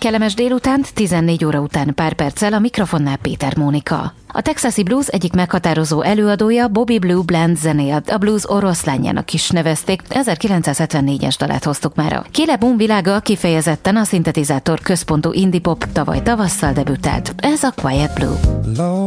kellemes délutánt, 14 óra után pár perccel a mikrofonnál Péter Mónika. A Texasi Blues egyik meghatározó előadója Bobby Blue Bland zenélt, a blues oroszlányának is nevezték, 1974-es dalát hoztuk mára. Caleb Boone világa kifejezetten a szintetizátor központú indie pop tavaly tavasszal debütált. Ez a Quiet Blue.